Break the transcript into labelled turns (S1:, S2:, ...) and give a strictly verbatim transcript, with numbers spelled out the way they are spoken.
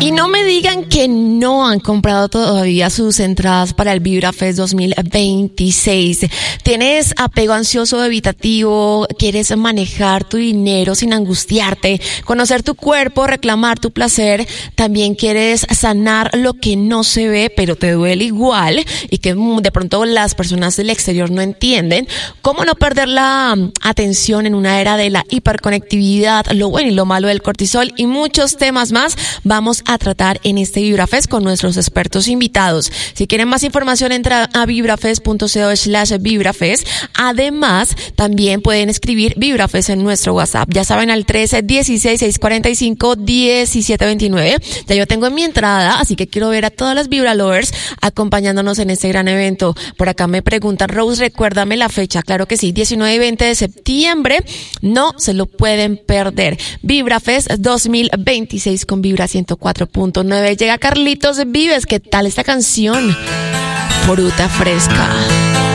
S1: Y no me digan que no han comprado todavía sus entradas para el VibraFest dos mil veintiséis. ¿Tienes apego ansioso evitativo? ¿Quieres manejar tu dinero sin angustiarte? ¿Conocer tu cuerpo? ¿Reclamar tu placer? ¿También quieres sanar lo que no se ve pero te duele igual y que de pronto las personas del exterior no entienden? ¿Cómo no perder la atención en una era de la hiperconectividad, lo bueno y lo malo del cortisol y muchos temas más? Vamos a tratar en este VibraFest con nuestros expertos invitados. Si quieren más información, entra a vibrafest punto co slash vibrafest. Además, también pueden escribir VibraFest en nuestro WhatsApp. Ya saben, al trece dieciséis seiscientos cuarenta y cinco diecisiete veintinueve. Ya yo tengo en mi entrada, así que quiero ver a todas las Vibra Lovers acompañándonos en este gran evento. Por acá me preguntan, Rose, recuérdame la fecha. Claro que sí, diecinueve y veinte de septiembre. No se lo pueden perder. VibraFest dos mil veintiséis con Vibra ciento cuatro punto nueve. Llega Carlitos Vives. ¿Qué tal esta canción? Fruta fresca.